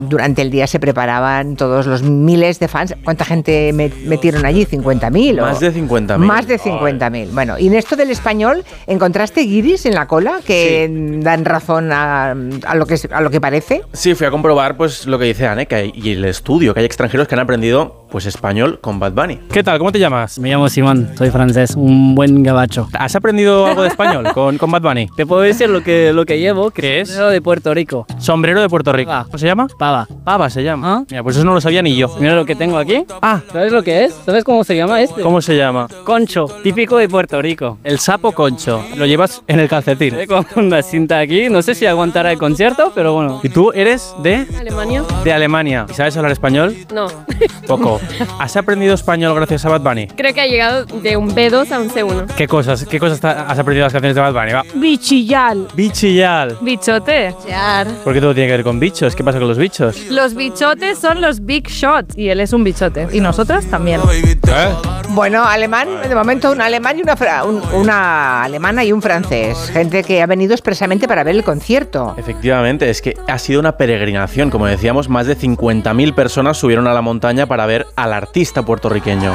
durante el día se preparaban todos los miles de fans. ¿Cuánta gente metieron allí? ¿50.000? Más de 50.000. Más de 50.000. Bueno, y en esto del español, ¿encontraste guiris en la cola que dan razón a lo que parece? Sí, fui a comprobar pues lo que dice Anne, y el estudio, que hay extranjeros que han aprendido pues español con Bad Bunny. ¿Qué tal? ¿Cómo te llamas? Me llamo Simón, soy francés, un buen gabacho. ¿Has aprendido algo de español con Bad Bunny? Te puedo decir lo que llevo, ¿Qué es? Sombrero de Puerto Rico. Sombrero de Puerto Rico. Pava. ¿Cómo se llama? Pava. Pava se llama. ¿Ah? Mira, pues eso no lo sabía ni yo. Mira lo que tengo aquí. Ah, ¿Sabes lo que es? ¿Sabes cómo se llama este? ¿cómo se llama? Concho, típico de Puerto Rico. El sapo concho. Lo llevas en el calcetín. Con una cinta aquí, no sé si aguantará el concierto, pero bueno. ¿Y tú eres de? Alemania. De Alemania. ¿Y sabes hablar español? No. Poco. ¿Has aprendido español gracias a Bad Bunny? Creo que ha llegado de un B2 a un C1. ¿Qué cosas has aprendido de las canciones de Bad Bunny? Va. Bichillal. Bichillal. Bichote. ¿Por qué todo tiene que ver con bichos? ¿Qué pasa con los bichos? Los bichotes son los big shots y él es un bichote. Y nosotras también. Bueno, alemán, de momento un alemán y una alemana y un francés. Gente que ha venido expresamente para ver el concierto. Efectivamente, es que ha sido una peregrinación. Como decíamos, más de 50.000 personas subieron a la montaña para ver al artista puertorriqueño.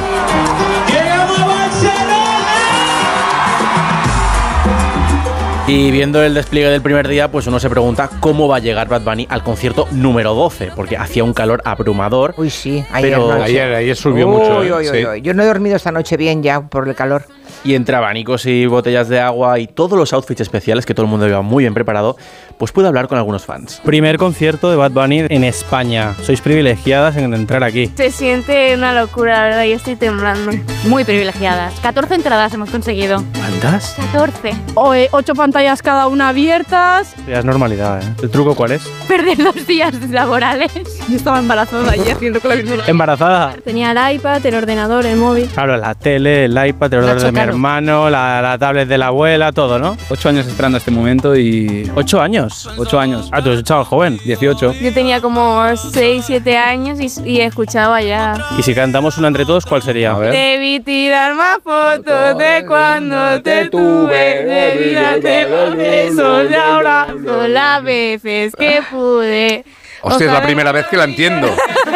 Y viendo el despliegue del primer día, pues uno se pregunta cómo va a llegar Bad Bunny al concierto número 12, porque hacía un calor abrumador. Uy, sí, ayer subió mucho. Uy. Yo no he dormido esta noche bien ya por el calor. Y entre abanicos y botellas de agua y todos los outfits especiales que todo el mundo lleva muy bien preparado, pues pude hablar con algunos fans. Primer concierto de Bad Bunny en España. Sois privilegiadas en entrar aquí. Se siente una locura, la verdad, yo estoy temblando. Muy privilegiadas. 14 entradas hemos conseguido. ¿Cuántas? 14. 8 pantallas cada una abiertas. Ya es normalidad, ¿eh? ¿El truco cuál es? Perder 2 días laborales. Yo estaba embarazada ayer viendo con la misma. ¿Embarazada? Tenía el iPad, el ordenador, el móvil. Claro, la tele, el iPad, el ordenador de mi hermano, la tablet de la abuela, todo, ¿no? 8 años esperando este momento y... 8 años. 8 años. Ah, tú eres un chaval joven. 18. Yo tenía como 6, 7 años y escuchaba ya. Y si cantamos una entre todos, ¿cuál sería? A ver. Debí tirar más fotos de cuando te tuve. Debí darte más besos y abrazos las veces que pude. Hostia, es la primera vez que la entiendo.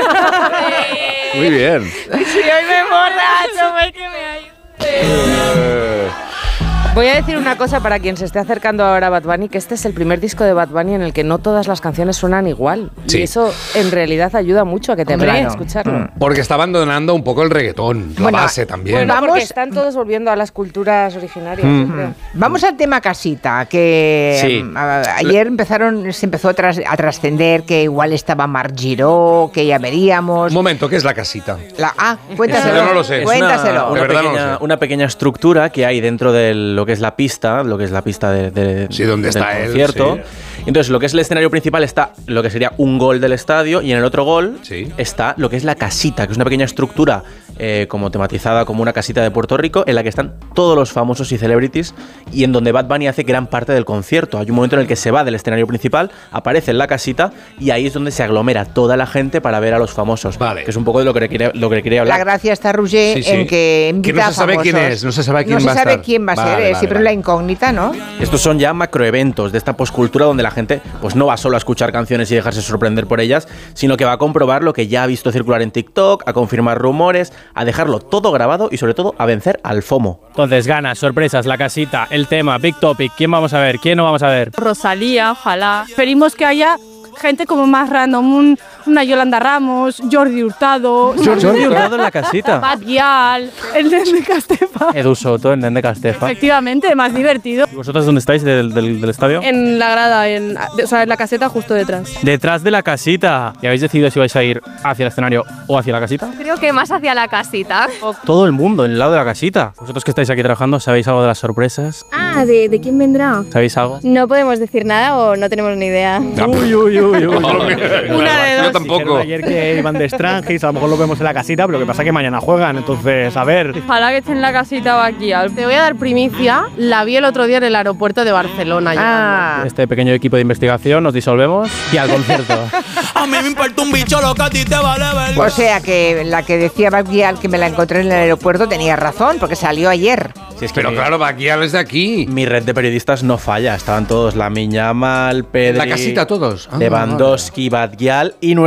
Muy bien. Si hoy me emborracho, pues que me ayude. Voy a decir una cosa para quien se esté acercando ahora a Bad Bunny, que este es el primer disco de Bad Bunny en el que no todas las canciones suenan igual. Sí. Y eso en realidad ayuda mucho a que te aprendas a escucharlo. Porque está abandonando un poco el reggaetón, la base también. Bueno, Vamos- porque están todos volviendo a las culturas originarias. yo creo. Vamos al tema casita, que Sí. ayer se empezó a trascender que igual estaba Marc Giró, que ya veríamos. Un momento, ¿qué es la casita? Cuéntaselo. Yo no lo sé. Cuéntaselo. De verdad no lo sé. Una pequeña estructura que hay dentro de lo que es la pista, Sí, donde del está él, concierto. sí. Entonces, lo que es el escenario principal está lo que sería un gol del estadio, y en el otro gol Sí. está lo que es la casita, que es una pequeña estructura como tematizada como una casita de Puerto Rico, en la que están todos los famosos y celebrities, y en donde Bad Bunny hace gran parte del concierto. Hay un momento en el que se va del escenario principal, aparece en la casita, y ahí es donde se aglomera toda la gente para ver a los famosos. Vale. Que es un poco de lo que quería La hablar. gracia está, Roger, Sí, sí. en que invita Que no a se sabe famosos. quién es, no se sabe quién No va a se sabe estar. quién va a ser, Vale, vale, siempre vale. la incógnita, ¿no? Estos son ya macroeventos de esta poscultura donde la gente pues no va solo a escuchar canciones y dejarse sorprender por ellas, sino que va a comprobar lo que ya ha visto circular en TikTok, a confirmar rumores, a dejarlo todo grabado y sobre todo a vencer al FOMO. Entonces, ganas, sorpresas, la casita, el tema, Big Topic, ¿quién vamos a ver? ¿Quién no vamos a ver? Rosalía, ojalá. Preferimos que haya gente como más random, una Yolanda Ramos, Jordi Hurtado, Jordi Hurtado en la casita. Bad Gyal, el de Castefa. Edu Soto, el Nende Castefa. Efectivamente, más divertido. ¿Y vosotros dónde estáis del estadio? En la grada, en la caseta justo detrás. Detrás de la casita. ¿Y habéis decidido si vais a ir hacia el escenario o hacia la casita? Creo que más hacia la casita. Todo el mundo en el lado de la casita. Vosotros que estáis aquí trabajando, ¿sabéis algo de las sorpresas? Ah, ¿de quién vendrá? ¿Sabéis algo? No podemos decir nada o no tenemos ni idea. Uy, uy, uy, uy. Una de dos. Yo tampoco. Ayer que iban de Strangis, a lo mejor lo vemos en la casita, pero lo que pasa es que mañana juegan, entonces, a ver. Ojalá que esté en la casita o aquí. Te voy a dar primicia. La vi el otro día en el aeropuerto de Barcelona. Ah, Este pequeño equipo de investigación nos disolvemos y al concierto. A mí me importa un bicho lo que a ti te vale ver. o sea que la que decía Bad Gyal que me la encontré en el aeropuerto tenía razón, porque salió ayer. Si es que Pero claro, Baquial es de aquí. mi red de periodistas no falla. Estaban todos, Lamine Yamal, Pedri, La casita todos. Ah, Lewandowski, Bad Gyal y